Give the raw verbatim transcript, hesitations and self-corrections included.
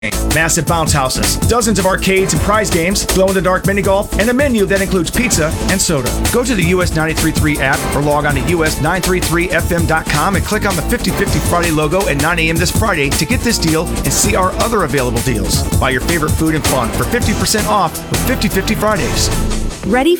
Massive bounce houses, dozens of arcades and prize games, glow-in-the-dark mini golf, and a menu that includes pizza and soda. Go to the U S nine three three app or log on to U S nine three three F M dot com and click on the fifty fifty Friday logo at nine a.m. this Friday to get this deal and see our other available deals. Buy your favorite food and fun for fifty percent off with fifty fifty Fridays. Ready